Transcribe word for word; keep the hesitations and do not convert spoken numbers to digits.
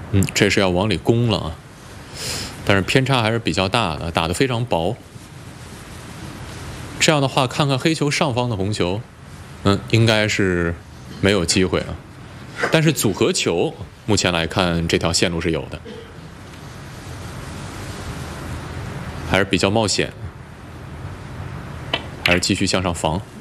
嗯，这是要往里攻了啊，但是偏差还是比较大的，打得非常薄。这样的话，看看黑球上方的红球，嗯，应该是没有机会啊。但是组合球，目前来看这条线路是有的，还是比较冒险，还是继续向上防。